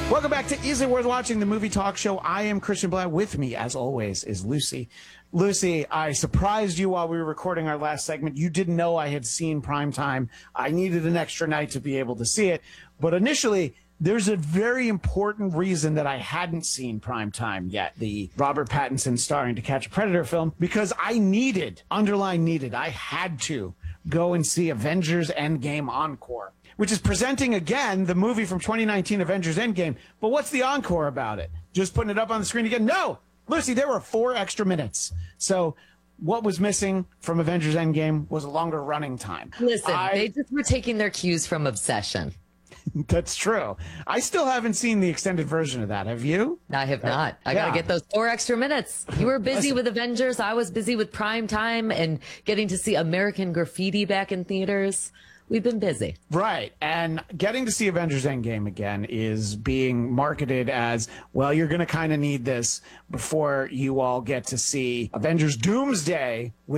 Welcome back to Is It Worth Watching, the movie talk show. I am Christian Blatt. With me, as always, is Lucy. Lucy, I surprised you while we were recording our last segment. You didn't know I had seen Primetime. I needed an extra night to be able to see it. But initially, there's a very important reason that I hadn't seen Primetime yet, the Robert Pattinson starring To Catch a Predator film, because I I had to go and see Avengers Endgame Encore, which is presenting again the movie from 2019, Avengers Endgame. But what's the encore about it? Just putting it up on the screen again? No! Lucy, there were 4 extra minutes. So what was missing from Avengers Endgame was a longer running time. Listen, they just were taking their cues from Obsession. That's true. I still haven't seen the extended version of that. Have you? I have not. I got to get those 4 extra minutes. You were busy with Avengers. I was busy with Primetime and getting to see American Graffiti back in theaters. We've been busy. Right. And getting to see Avengers Endgame again is being marketed as, well, you're going to kind of need this before you all get to see Avengers Doomsday,